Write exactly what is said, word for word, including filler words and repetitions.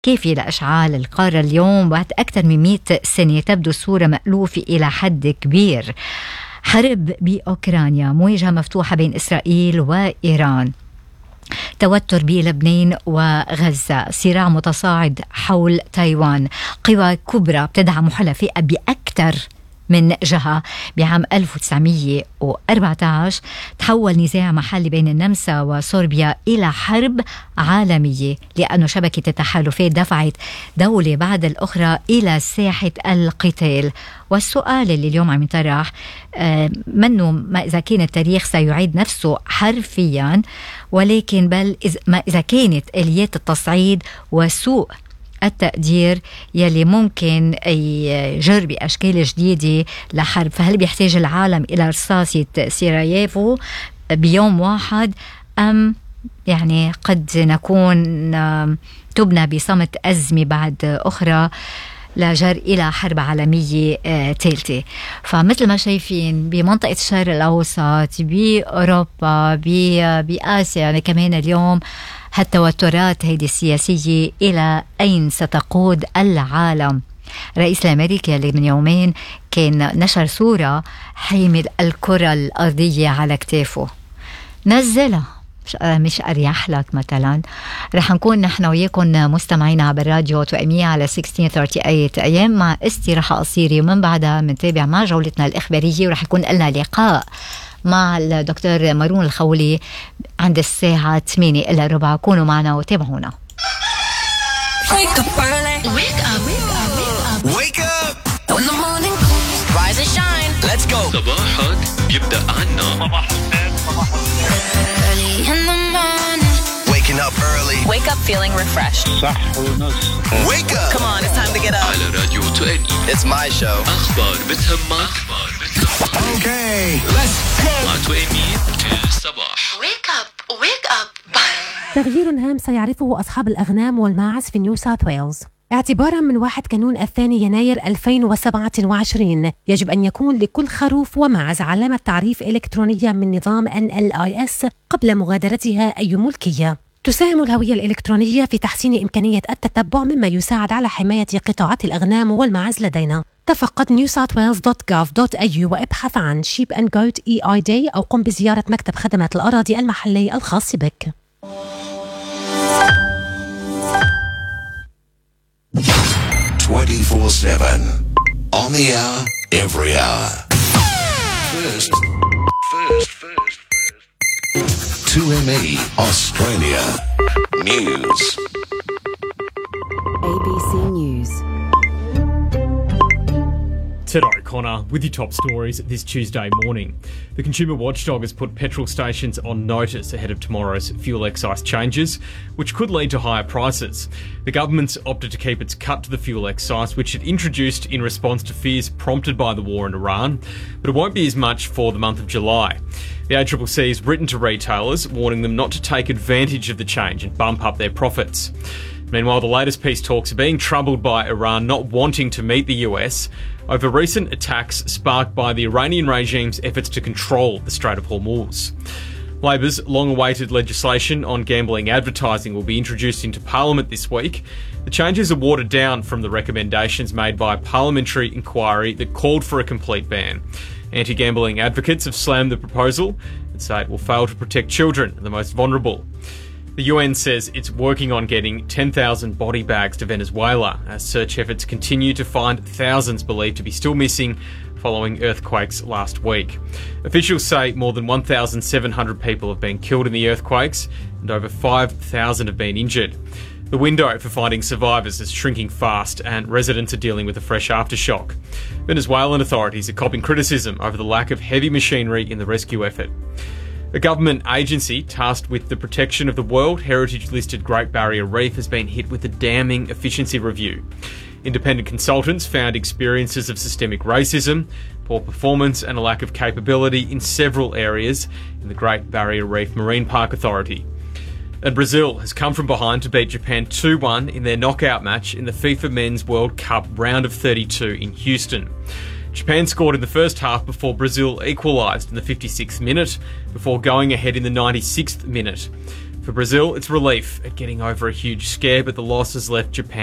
كافية لإشعال القارة اليوم بعد أكثر من مئة سنة. تبدو الصورة مألوفة إلى حد كبير. حرب بأوكرانيا، مواجهة مفتوحة بين إسرائيل وإيران، توتر بلبنان وغزة، صراع متصاعد حول تايوان، قوى كبرى بتدعم حلفاء بأكثر من جهة. بعام ألف وتسعمئة وأربعة عشر تحول نزاع محلي بين النمسا وصربيا إلى حرب عالمية، لأن شبكة التحالفات دفعت دولة بعد الأخرى إلى ساحة القتال. والسؤال اللي اليوم عم يطرح منه ما إذا كان التاريخ سيعيد نفسه حرفيا، ولكن بل ما إذا كانت آليات التصعيد وسوء التقدير يلي ممكن يجر بأشكال جديدة لحرب. فهل بيحتاج العالم إلى رصاصة سراييفو بيوم واحد، أم يعني قد نكون تبنى بصمت أزمة بعد أخرى لجر إلى حرب عالمية ثالثة؟ فمثل ما شايفين بمنطقة الشرق الأوسط، بأوروبا، بآسيا، يعني كمان اليوم هالتوترات هيدي السياسية إلى أين ستقود العالم؟ رئيس الأمريكي اللي من يومين كان نشر صورة حامل الكرة الأرضية على كتافه، نزلها مش, مش أريح لك مثلا. رح نكون نحن وياكم مستمعين عبر الراديو توأمية على ستة عشر ثلاثة وثلاثين أيام مع استراحة قصيرة، ومن بعدها منتابع مع جولتنا الإخبارية، ورح يكون لنا لقاء مع الدكتور مارون الخولي عند الساعة ثمانية إلا ربع. كونوا معنا وتابعونا. Wake up early. Wake up. Wake up. Wake up. When the morning comes, rise and shine. Let's go. صباحك يبدأ عنا. صباح الخير. صباح الخير. Early in the morning. Waking up early. Wake up feeling refreshed. صح ونص. Wake up. Come on, it's time to get up. على راديو توأمية. It's my show. أخبار بتهمك. أخبار بتهمك. Okay, let's go. مع توأمية كل صباح. Wake up. Wake up. تغيير هام سيعرفه أصحاب الأغنام والماعز في نيو ساوث ويلز. اعتباراً من واحد كانون الثاني يناير ألفين وسبعة وعشرين يجب أن يكون لكل خروف وماعز علامة تعريف إلكترونية من نظام إن إل آي إس قبل مغادرتها أي ملكية. تساهم الهوية الإلكترونية في تحسين إمكانية التتبع، مما يساعد على حماية قطاعات الأغنام والماعز لدينا. تفقد نيو ساوث ويلز دوت جوف دوت إيه يو وابحث عن شيب أند جوت إي آي داي أو قم بزيارة مكتب خدمات الأراضي المحلي الخاص بك. twenty-four seven on the hour, every hour. First, first, first, first. two M E Australia News. A B C News. Ted O'Connor with your top stories this Tuesday morning. The Consumer Watchdog has put petrol stations on notice ahead of tomorrow's fuel excise changes, which could lead to higher prices. The government's opted to keep its cut to the fuel excise, which it introduced in response to fears prompted by the war in Iran, but it won't be as much for the month of July. The A C C C has written to retailers, warning them not to take advantage of the change and bump up their profits. Meanwhile, the latest peace talks are being troubled by Iran not wanting to meet the U S over recent attacks sparked by the Iranian regime's efforts to control the Strait of Hormuz. Labor's long-awaited legislation on gambling advertising will be introduced into Parliament this week. The changes are watered down from the recommendations made by a parliamentary inquiry that called for a complete ban. Anti-gambling advocates have slammed the proposal and say it will fail to protect children, the most vulnerable. The U N says it's working on getting ten thousand body bags to Venezuela as search efforts continue to find thousands believed to be still missing following earthquakes last week. Officials say more than one thousand seven hundred people have been killed in the earthquakes and over five thousand have been injured. The window for finding survivors is shrinking fast and residents are dealing with a fresh aftershock. Venezuelan authorities are copping criticism over the lack of heavy machinery in the rescue effort. A government agency tasked with the protection of the World Heritage-listed Great Barrier Reef has been hit with a damning efficiency review. Independent consultants found experiences of systemic racism, poor performance and a lack of capability in several areas in the Great Barrier Reef Marine Park Authority. And Brazil has come from behind to beat Japan two one in their knockout match in the FIFA Men's World Cup round of thirty-two in Houston. Japan scored in the first half before Brazil equalised in the fifty-sixth minute, before going ahead in the ninety-sixth minute. For Brazil, it's relief at getting over a huge scare, but the loss has left Japan